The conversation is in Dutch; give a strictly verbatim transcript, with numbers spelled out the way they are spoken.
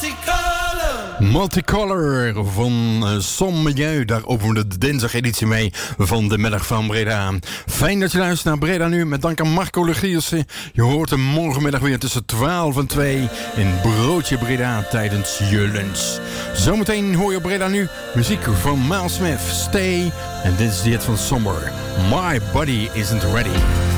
Multicolor van uh, Son Milieu. Daar openen we de dinsdageditie mee van de middag van Breda. Fijn dat je luistert naar Breda Nu. Met dank aan Marco Legiersen. Je hoort hem morgenmiddag weer tussen twaalf en twee in Broodje Breda tijdens je lunch. Zometeen hoor je op Breda Nu muziek van Miles Smith, Stay. En dit is de hit van Somber. My Body Isn't Ready.